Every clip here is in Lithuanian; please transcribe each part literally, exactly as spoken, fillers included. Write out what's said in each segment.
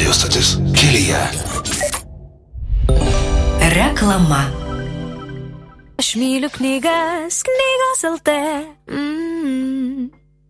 Radio stotis kelyje. Reklama. Aš myliu knygas, knygos L T. Mm.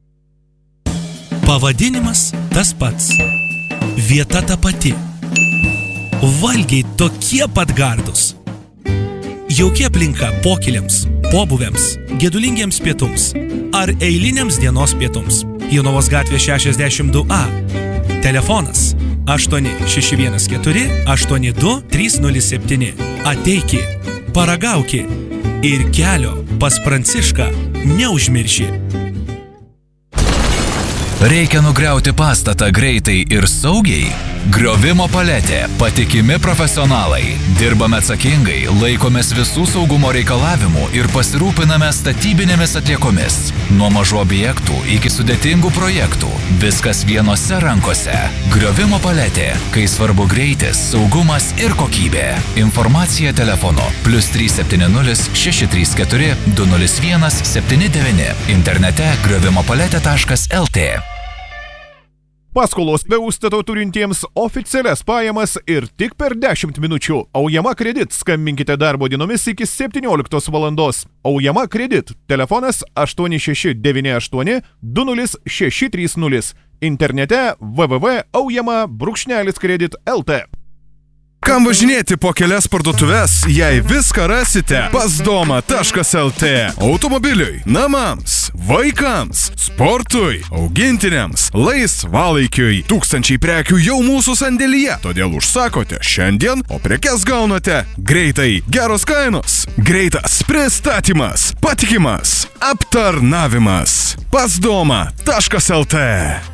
Pavadinimas tas pats. Vieta ta pati. Valgiai tokie pat gardus. Jaukia aplinka pokyliams, pobūviams, gedulingiems pietums ar eiliniams dienos pietums. Jonavos gatvė šešiasdešimt du A. Telefonas aštuoni šeši vienas keturi aštuoni du trys nulis septyni. Ateiki, paragauki ir kelio pas Prancišką neužmirši. Reikia nugriauti pastatą greitai ir saugiai? Griovimo paletė, patikimi profesionalai. Dirbame atsakingai, laikomės visų saugumo reikalavimų ir pasirūpiname statybinėmis atliekomis. Nuo mažų objektų iki sudėtingų projektų. Viskas vienose rankose. Griovimo paletė, kai svarbu greitis, saugumas ir kokybė. Informacija telefonu plius trys septyni nulis šeši trys keturi du nulis vienas septyni devyni. Internete griovimo paletė taškas L T. Paskolos be užstato turintiems oficialias pajamas ir tik per dešimt minučių. Aujama Kredit. Skambinkite darbo dienomis iki septynioliktos valandos. Aujama Kredit. Telefonas aštuoni šeši devyni aštuoni du nulis šeši trys nulis. Internete w w w taškas aujama brūkšnelis kredit taškas L T. Kam važinėti po kelias parduotuves, jei viską rasite pas doma taškas L T. Automobiliui, namams, vaikams, sportui, augintiniams, laisvalaikiui. Tūkstančiai prekių jau mūsų sandėlyje. Todėl užsakote šiandien, o prekes gaunate greitai. Geros kainos, greitas pristatymas, patikimas aptarnavimas. pas doma taškas L T.